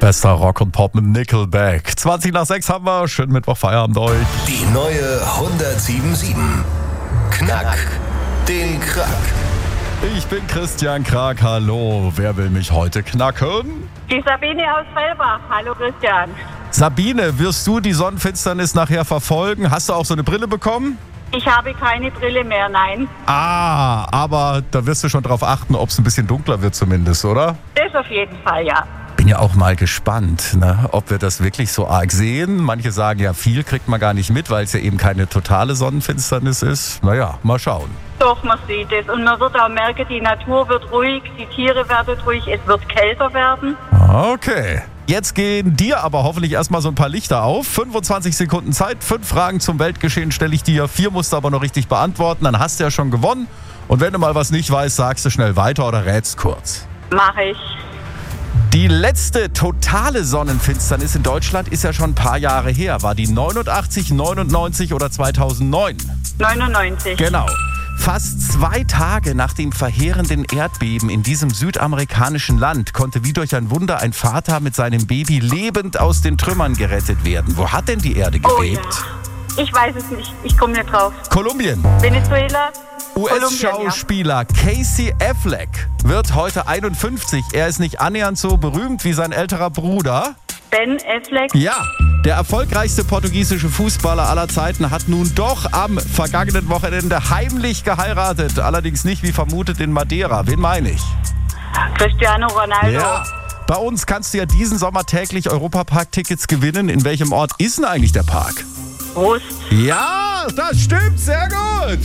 Bester Rock und Pop mit Nickelback. 20 nach 6 haben wir. Schönen Mittwoch, Feierabend euch. Die neue 107.7. Knack den Krack. Ich bin Christian Krag. Hallo. Wer will mich heute knacken? Die Sabine aus Fellbach. Hallo Christian. Sabine, wirst du die Sonnenfinsternis nachher verfolgen? Hast du auch so eine Brille bekommen? Ich habe keine Brille mehr, nein. Aber da wirst du schon drauf achten, ob es ein bisschen dunkler wird zumindest, oder? Das auf jeden Fall, ja. Bin ja auch mal gespannt, ob wir das wirklich so arg sehen. Manche sagen ja, viel kriegt man gar nicht mit, weil es ja eben keine totale Sonnenfinsternis ist. Naja, mal schauen. Doch, man sieht es. Und man wird auch merken, die Natur wird ruhig, die Tiere werden ruhig, es wird kälter werden. Okay. Jetzt gehen dir aber hoffentlich erstmal so ein paar Lichter auf. 25 Sekunden Zeit, 5 Fragen zum Weltgeschehen stelle ich dir. 4 musst du aber noch richtig beantworten, dann hast du ja schon gewonnen. Und wenn du mal was nicht weißt, sagst du schnell weiter oder rätst kurz. Mache ich. Die letzte totale Sonnenfinsternis in Deutschland ist ja schon ein paar Jahre her. War die 89, 99 oder 2009? 99. Genau. Fast 2 Tage nach dem verheerenden Erdbeben in diesem südamerikanischen Land konnte wie durch ein Wunder ein Vater mit seinem Baby lebend aus den Trümmern gerettet werden. Wo hat denn die Erde gebebt? Oh ja. Ich weiß es nicht. Ich komme nicht drauf. Kolumbien. Venezuela? US-Schauspieler Casey Affleck wird heute 51. Er ist nicht annähernd so berühmt wie sein älterer Bruder. Ben Affleck? Ja, der erfolgreichste portugiesische Fußballer aller Zeiten hat nun doch am vergangenen Wochenende heimlich geheiratet. Allerdings nicht wie vermutet in Madeira. Wen meine ich? Cristiano Ronaldo. Ja, bei uns kannst du ja diesen Sommer täglich Europapark-Tickets gewinnen. In welchem Ort ist denn eigentlich der Park? Rust. Ja, das stimmt, sehr gut.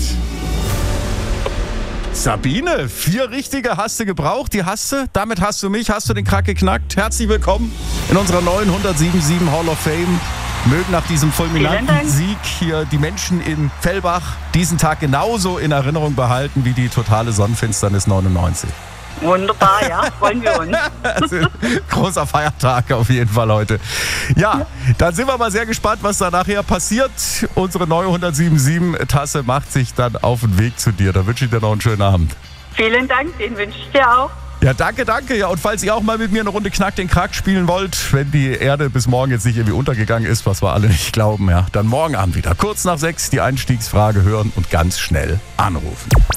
Sabine, 4 richtige hast du gebraucht, die hast du. Damit hast du mich, hast du den Krack geknackt. Herzlich willkommen in unserer neuen 107.7 Hall of Fame. Mögen nach diesem fulminanten Sieg hier die Menschen in Fellbach diesen Tag genauso in Erinnerung behalten wie die totale Sonnenfinsternis 99. Wunderbar, ja, freuen wir uns. Großer Feiertag auf jeden Fall heute. Ja, dann sind wir mal sehr gespannt, was da nachher passiert. Unsere neue 107.7 Tasse macht sich dann auf den Weg zu dir. Da wünsche ich dir noch einen schönen Abend. Vielen Dank, den wünsche ich dir auch. Ja, danke. Ja, und falls ihr auch mal mit mir eine Runde Knack den Krack spielen wollt, wenn die Erde bis morgen jetzt nicht irgendwie untergegangen ist, was wir alle nicht glauben, ja, dann morgen Abend wieder. Kurz nach 6 die Einstiegsfrage hören und ganz schnell anrufen.